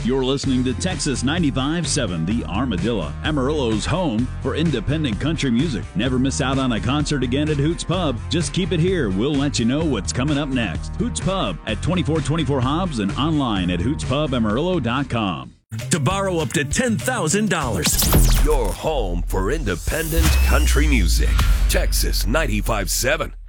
You're listening to Texas 95.7, the Armadillo, Amarillo's home for independent country music. Never miss out on a concert again at Hoots Pub. Just keep it here. We'll let you know what's coming up next. Hoots Pub at 2424 Hobbs and online at hootspubamarillo.com. To borrow up to $10,000. Your home for independent country music. Texas 95.7.